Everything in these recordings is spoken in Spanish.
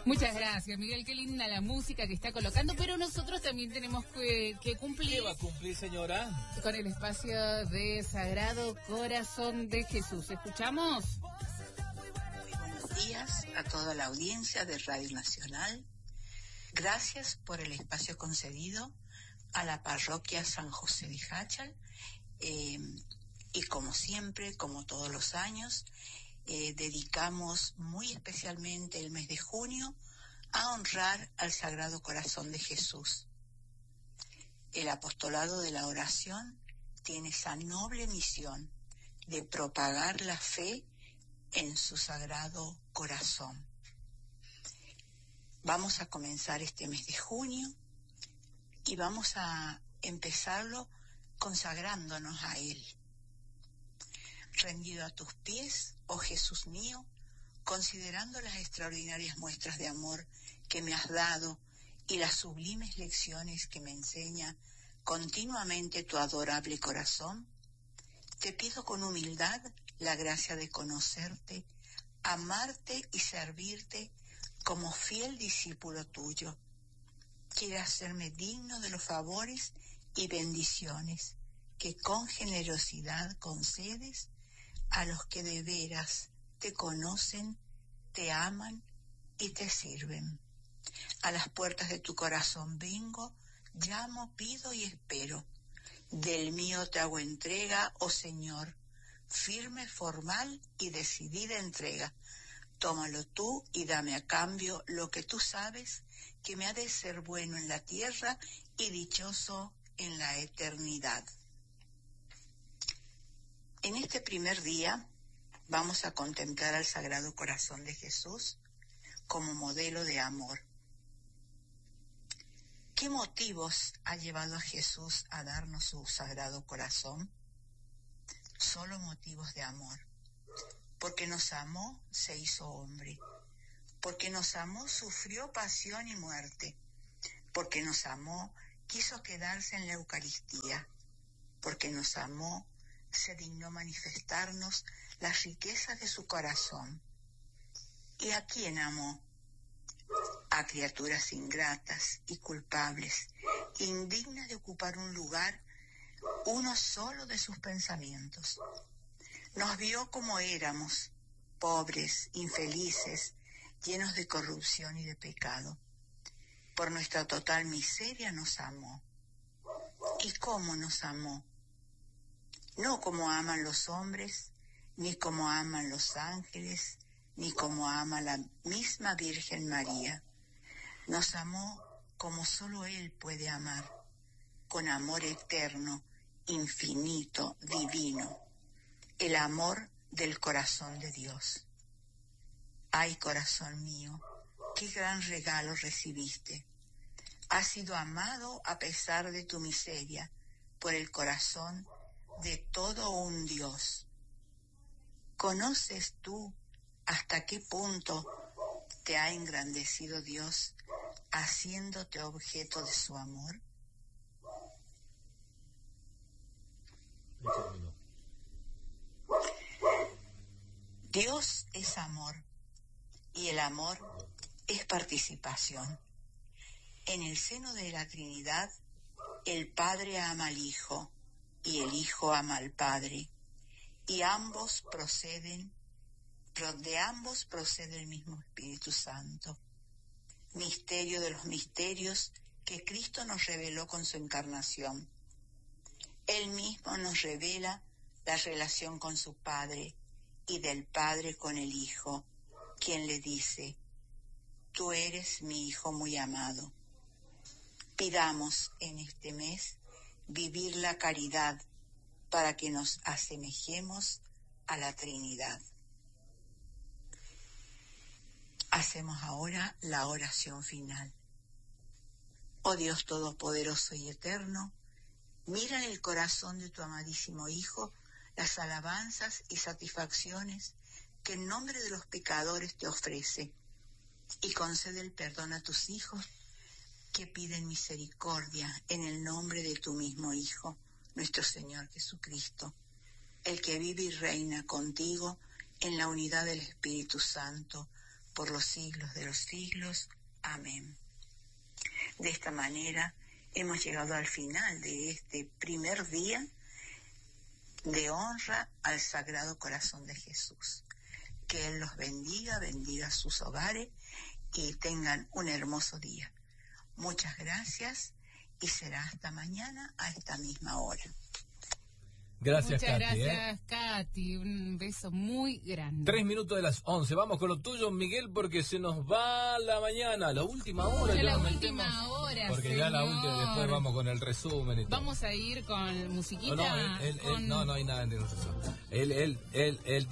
Muchas gracias, Miguel. Qué linda la música que está colocando, pero nosotros también tenemos que cumplir. ¿Qué va a cumplir, señora? Con el espacio de Sagrado Corazón de Jesús. ¿Escuchamos? Muy buenos días a toda la audiencia de Radio Nacional. Gracias por el espacio concedido a la parroquia San José de Jáchal. Y como siempre, como todos los años, dedicamos muy especialmente el mes de junio a honrar al Sagrado Corazón de Jesús. El apostolado de la oración tiene esa noble misión de propagar la fe en su Sagrado Corazón. Vamos a comenzar este mes de junio y vamos a empezarlo consagrándonos a Él. Rendido a tus pies, oh Jesús mío, considerando las extraordinarias muestras de amor que me has dado y las sublimes lecciones que me enseña continuamente tu adorable corazón, te pido con humildad la gracia de conocerte, amarte y servirte como fiel discípulo tuyo. Quiere hacerme digno de los favores y bendiciones que con generosidad concedes a los que de veras te conocen, te aman y te sirven. A las puertas de tu corazón vengo, llamo, pido y espero. Del mío te hago entrega, oh Señor, firme, formal y decidida entrega. Tómalo tú y dame a cambio lo que tú sabes que me ha de ser bueno en la tierra y dichoso en la eternidad. En este primer día vamos a contemplar al Sagrado Corazón de Jesús como modelo de amor. ¿Qué motivos ha llevado a Jesús a darnos su Sagrado Corazón? Solo motivos de amor. Porque nos amó, se hizo hombre. Porque nos amó, sufrió pasión y muerte. Porque nos amó, quiso quedarse en la Eucaristía. Porque nos amó, se dignó manifestarnos las riquezas de su corazón. ¿Y a quién amó? A criaturas ingratas y culpables, indignas de ocupar un lugar, uno solo de sus pensamientos. Nos vio como éramos, pobres, infelices, llenos de corrupción y de pecado. Por nuestra total miseria nos amó. ¿Y cómo nos amó? No como aman los hombres, ni como aman los ángeles, ni como ama la misma Virgen María. Nos amó como solo Él puede amar, con amor eterno, infinito, divino, el amor del corazón de Dios. Ay, corazón mío, qué gran regalo recibiste. Has sido amado a pesar de tu miseria, por el corazón de todo un Dios. ¿Conoces tú hasta qué punto te ha engrandecido Dios, haciéndote objeto de su amor? Dios es amor y el amor es participación. En el seno de la Trinidad, el Padre ama al Hijo y el Hijo ama al Padre, y de ambos procede el mismo Espíritu Santo. Misterio de los misterios que Cristo nos reveló con su encarnación. Él mismo nos revela la relación con su Padre y del Padre con el Hijo, quien le dice: tú eres mi Hijo muy amado. Pidamos en este mes vivir la caridad para que nos asemejemos a la Trinidad. Hacemos ahora la oración final. Oh Dios Todopoderoso y Eterno, mira en el corazón de tu amadísimo Hijo las alabanzas y satisfacciones que en nombre de los pecadores te ofrece, y concede el perdón a tus hijos que piden misericordia en el nombre de tu mismo Hijo, nuestro Señor Jesucristo, el que vive y reina contigo en la unidad del Espíritu Santo, por los siglos de los siglos. Amén. De esta manera hemos llegado al final de este primer día de honra al Sagrado Corazón de Jesús. Que Él los bendiga, bendiga sus hogares y tengan un hermoso día. Muchas gracias y será hasta mañana a esta misma hora. Gracias, Muchas Katy. gracias, Katy. Un beso muy grande. 3 minutos de las 11. Vamos con lo tuyo, Miguel, porque se nos va la mañana, la última hora. Ya la nos última metemos, hora, porque ya la señor. última, después vamos con el resumen y todo. Vamos a ir con musiquita. No hay nada de eso. Él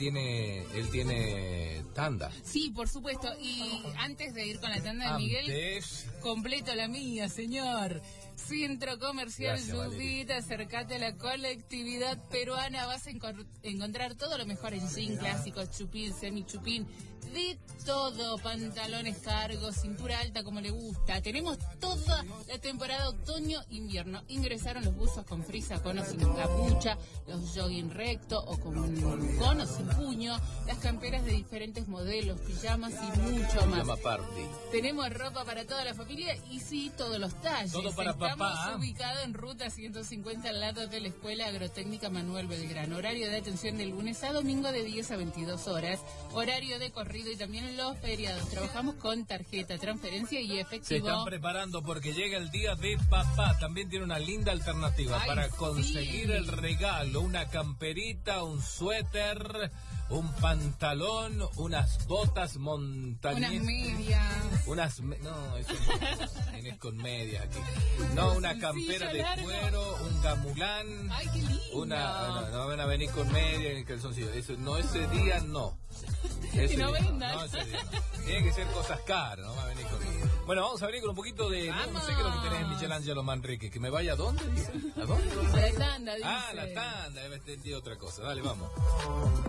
tiene tanda. Sí, por supuesto. Y antes de ir con la tanda de Miguel, completo la mía, señor. Centro Comercial Judith, acércate a la colectividad peruana, vas a encontrar todo lo mejor en jean, clásicos, chupín, semi-chupín, de todo, pantalones cargos, cintura alta como le gusta. Tenemos toda la temporada otoño-invierno. Ingresaron los buzos con frisa, con o sin capucha, los jogging recto o con o sin puño, las camperas de diferentes modelos, pijamas y mucho más. Tenemos ropa para toda la familia y sí, todos los talles. Todo para Estamos papá. ubicados en Ruta 150 al lado de la Escuela Agrotécnica Manuel Belgrano. Horario de atención de lunes a domingo de 10 a 22 horas. Horario de corrido y también en los feriados. Trabajamos con tarjeta, transferencia y efectivo. Se están preparando porque llega el día de papá. También tiene una linda alternativa para conseguir el regalo. Una camperita, un suéter, un pantalón, unas botas montañesas. Unas medias. No, eso no. Tienes con medias aquí. No, una campera de cuero, un gamulán. Ay, qué lindo. No van a venir con medias ni calzoncillos. Eso, no, ese día no. Que no vendan. No, ese día no. Tienen que ser cosas caras, no va a venir conmigo. Bueno, vamos a venir con un poquito de... No sé qué es lo que tenés en Michelangelo Manrique. ¿Que me vaya a dónde? ¿A dónde? A la tanda, dice. La tanda, debe tener otra cosa. Dale, vamos.